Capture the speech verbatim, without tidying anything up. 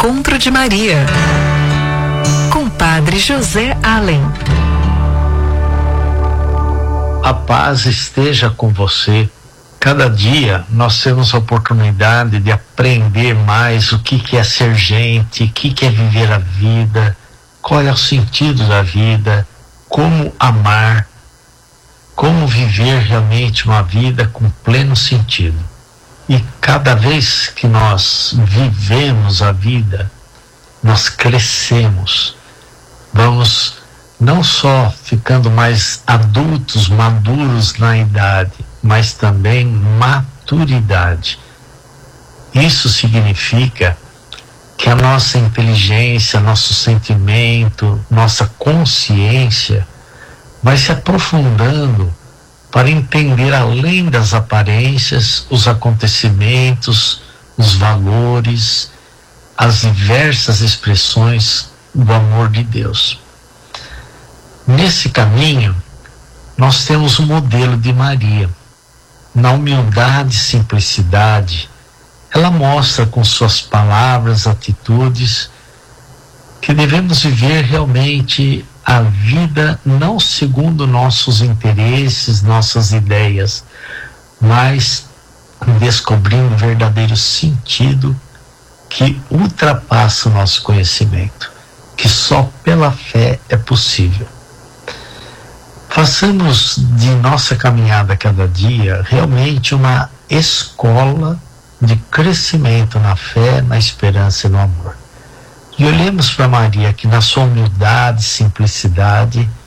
Encontro de Maria, com Padre José Allen. A paz esteja com você. Cada dia nós temos a oportunidade de aprender mais o que, que é ser gente, o que, que é viver a vida, qual é o sentido da vida, como amar, como viver realmente uma vida com pleno sentido. E cada vez que nós vivemos a vida, nós crescemos, vamos não só ficando mais adultos, maduros na idade, mas também maturidade. Isso significa que a nossa inteligência, nosso sentimento, nossa consciência vai se aprofundando para entender além das aparências, os acontecimentos, os valores, as diversas expressões do amor de Deus. Nesse caminho, nós temos o modelo de Maria. Na humildade e simplicidade, ela mostra com suas palavras, atitudes, que devemos viver realmente a vida não segundo nossos interesses, nossas ideias, mas descobrindo o verdadeiro sentido que ultrapassa o nosso conhecimento, que só pela fé é possível. Façamos de nossa caminhada cada dia realmente uma escola de crescimento na fé, na esperança e no amor. E olhemos para Maria, que na sua humildade e simplicidade